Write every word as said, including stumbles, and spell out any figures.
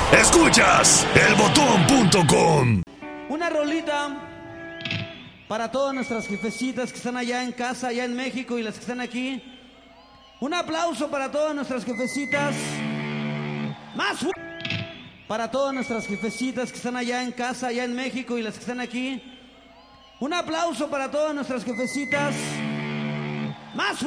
Escuchas el botón punto com. Una rolita para todas nuestras jefecitas que están allá en casa, allá en México, y las que están aquí. Un aplauso para todas nuestras jefecitas. Más fu- para todas nuestras jefecitas que están allá en casa, allá en México, y las que están aquí. Un aplauso para todas nuestras jefecitas. Más fu-